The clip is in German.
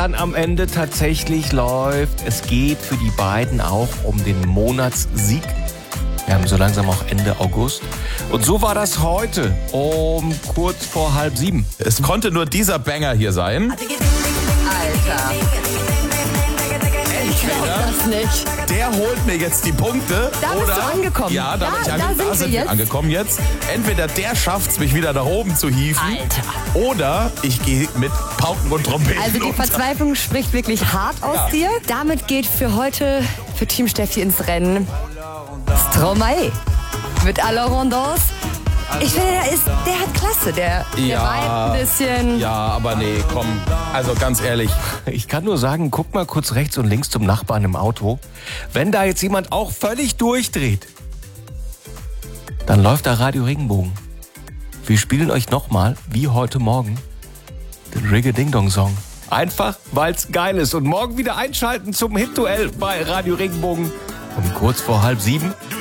dann am Ende tatsächlich läuft. Es geht für die beiden auch um den Monatssieg. Wir haben so langsam auch Ende August. Und so war das heute um kurz vor 6:30. Es konnte nur dieser Banger hier sein. Alter. Entweder Das nicht. der holt mir jetzt die Punkte. Da bist oder, du angekommen. Ja, da, Da sind wir jetzt. angekommen jetzt. Entweder der schafft es, mich wieder nach oben zu hieven. Alter. Oder ich gehe mit Pauken und Trompeten Also die runter. Verzweiflung spricht wirklich hart aus dir. Damit geht für heute für Team Steffi ins Rennen Stromae mit À la Rondance. Ich finde, der hat Klasse. Der reibt ein bisschen. Ja, aber nee, komm. Also ganz ehrlich. Ich kann nur sagen, guck mal kurz rechts und links zum Nachbarn im Auto. Wenn da jetzt jemand auch völlig durchdreht, dann läuft da Radio Regenbogen. Wir spielen euch nochmal, wie heute Morgen, den Rig-a-Ding-Dong-Song. Einfach, weil's geil ist. Und morgen wieder einschalten zum Hit-Duell bei Radio Regenbogen um kurz vor 6:30.